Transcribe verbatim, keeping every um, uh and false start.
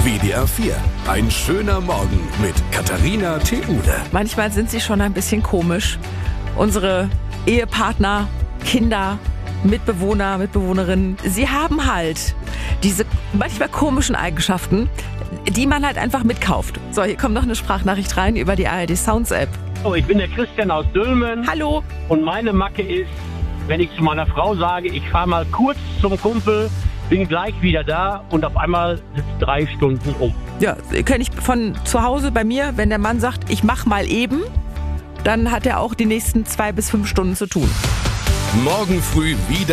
W D R vier. Ein schöner Morgen mit Katharina Theule. Manchmal sind sie schon ein bisschen komisch. Unsere Ehepartner, Kinder, Mitbewohner, Mitbewohnerinnen, sie haben halt diese manchmal komischen Eigenschaften, die man halt einfach mitkauft. So, hier kommt noch eine Sprachnachricht rein über die A R D Sounds App. Oh, ich bin der Christian aus Dülmen. Hallo. Und meine Macke ist, wenn ich zu meiner Frau sage, ich fahre mal kurz zum Kumpel, bin gleich wieder da und auf einmal sitzt drei Stunden um. Ja, kenne ich von zu Hause bei mir, wenn der Mann sagt, ich mach mal eben, dann hat er auch die nächsten zwei bis fünf Stunden zu tun. Morgen früh wieder